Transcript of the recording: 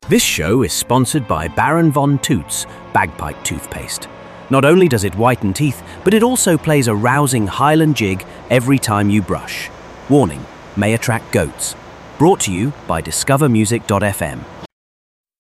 This show is sponsored by Baron Von Toots Bagpipe Toothpaste. Not only does it whiten teeth, but it also plays a rousing Highland jig every time you brush. Warning, may attract goats. Brought to you by discovermusic.fm.